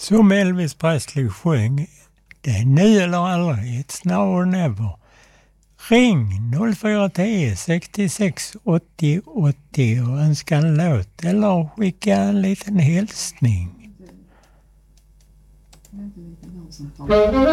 Som Elvis Presley sjöng, det är nu eller aldrig, it's now or never. Ring 0410 66 80 80 och önska en låt eller skicka en liten hälsning.